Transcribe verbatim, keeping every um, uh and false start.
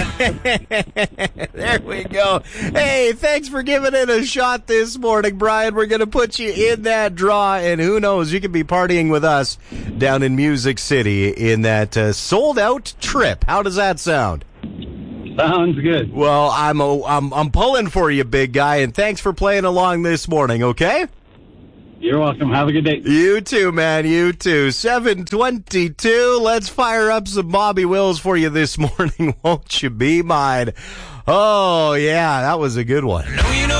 There we go. Hey, thanks for giving it a shot this morning, Brian. We're going to put you in that draw, and who knows, you could be partying with us down in Music City in that uh, sold-out trip. How does that sound? Sounds good. Well, I'm, a, I'm I'm pulling for you, big guy, and thanks for playing along this morning, okay? You're welcome. Have a good day. You too, man. You too. seven twenty-two. Let's fire up some Bobby Wills for you this morning. Won't you be mine? Oh, yeah, that was a good one.